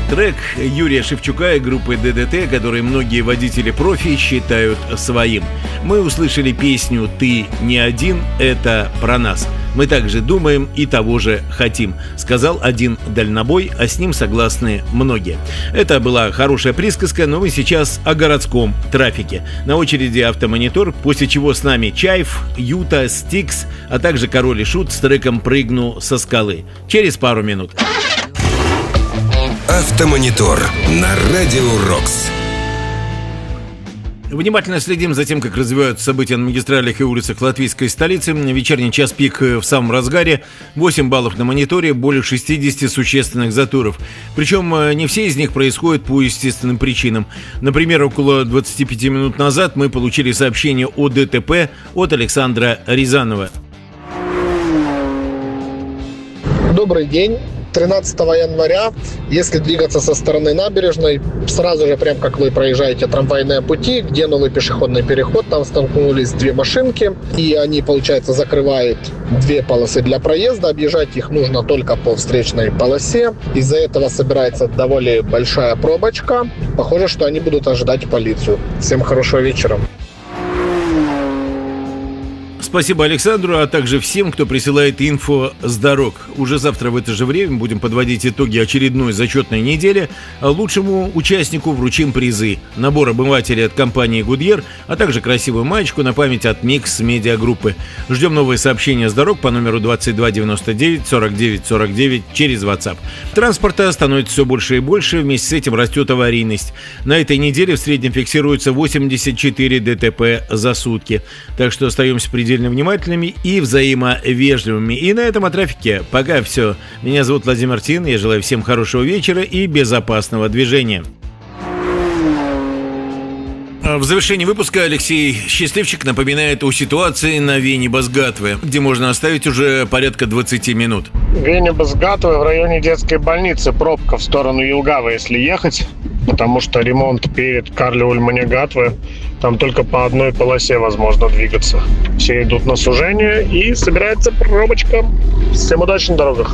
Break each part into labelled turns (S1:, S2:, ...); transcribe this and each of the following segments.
S1: трек Юрия Шевчука и группы ДДТ, который многие водители-профи считают своим. Мы услышали песню «Ты не один, это про нас». Мы также думаем и того же хотим, сказал один дальнобой, а с ним согласны многие. Это была хорошая присказка, но мы сейчас о городском трафике. На очереди Автомонитор, после чего с нами Чайф, Юта, Стикс, а также Король и Шут с треком «Прыгну со скалы». Через пару минут.
S2: Автомонитор на Радио Рокс.
S1: Внимательно следим за тем, как развиваются события на магистралях и улицах латвийской столицы. Вечерний час пик в самом разгаре. 8 баллов на мониторе, более 60 существенных затуров. Причем не все из них происходят по естественным причинам. Например, около 25 минут назад мы получили сообщение о ДТП от Александра Рязанова.
S3: Добрый день. 13 января, если двигаться со стороны набережной, сразу же, прям как вы проезжаете трамвайные пути, где новый пешеходный переход, там столкнулись две машинки, и они, получается, закрывают две полосы для проезда. Объезжать их нужно только по встречной полосе. Из-за этого собирается довольно большая пробочка. Похоже, что они будут ожидать полицию. Всем хорошего вечера.
S1: Спасибо Александру, а также всем, кто присылает инфо с дорог. Уже завтра в это же время будем подводить итоги очередной зачетной недели. Лучшему участнику вручим призы. Набор обывателей от компании Goodyear, а также красивую маечку на память от Mix медиагруппы. Ждем новые сообщения с дорог по номеру 2299 49 49 через WhatsApp. Транспорта становится все больше и больше, вместе с этим растет аварийность. На этой неделе в среднем фиксируется 84 ДТП за сутки. Так что остаемся предельно внимательными и взаимовежливыми. И на этом о трафике пока все. Меня зовут Владимир Тин, я желаю всем хорошего вечера и безопасного движения. В завершении выпуска Алексей Счастливчик напоминает о ситуации на Венибас-Гатве, где можно оставить уже порядка 20 минут.
S3: Венибас-Гатве в районе детской больницы. Пробка в сторону Елгавы, если ехать, потому что ремонт перед Карли-Ульмане-Гатве. Там только по одной полосе возможно двигаться. Все идут на сужение и собирается пробочка. Всем удачи на дорогах.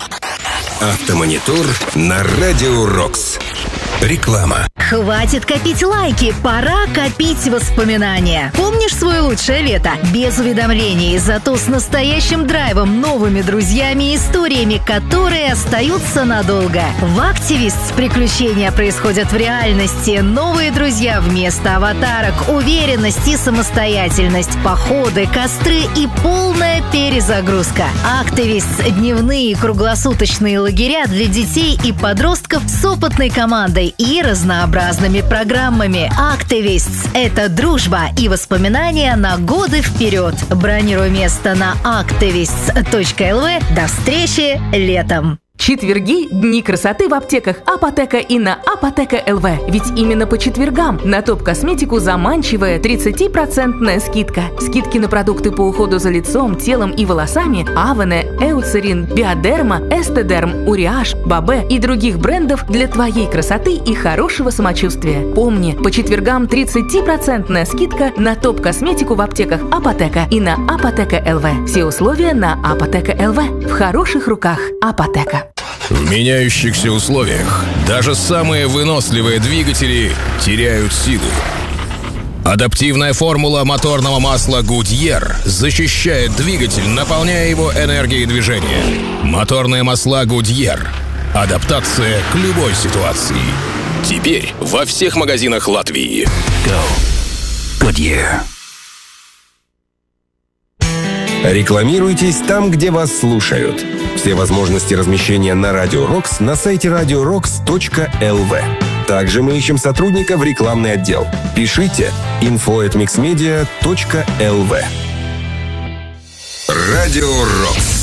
S2: Автомонитор на Радио Рокс. Реклама.
S4: Хватит копить лайки, пора копить воспоминания. Помнишь свое лучшее лето? Без уведомлений, зато с настоящим драйвом, новыми друзьями и историями, которые остаются надолго. В Activists приключения происходят в реальности. Новые друзья вместо аватарок, уверенность и самостоятельность, походы, костры и полная перезагрузка. Activists – дневные и круглосуточные лагеря для детей и подростков с опытной командой и разнообразными программами. Activists – это дружба и воспоминания на годы вперед. Бронируй место на activists.lv. До встречи летом!
S5: Четверги – дни красоты в аптеках Апотека и на Апотека ЛВ. Ведь именно по четвергам на топ-косметику заманчивая 30% скидка. Скидки на продукты по уходу за лицом, телом и волосами Авене, Эуцерин, Биодерма, Эстедерм, Уриаж, Бабе и других брендов для твоей красоты и хорошего самочувствия. Помни, по четвергам 30% скидка на топ-косметику в аптеках Апотека и на Апотека ЛВ. Все условия на Апотека ЛВ. В хороших руках Апотека.
S6: В меняющихся условиях даже самые выносливые двигатели теряют силу. Адаптивная формула моторного масла Goodyear защищает двигатель, наполняя его энергией движения. Моторные масла Goodyear. Адаптация к любой ситуации. Теперь во всех магазинах Латвии.
S2: Go. Goodyear. Рекламируйтесь там, где вас слушают. Все возможности размещения на Радио Рокс на сайте radiorocks.lv. Также мы ищем сотрудника в рекламный отдел. Пишите info@mixmedia.lv. Радио Рокс.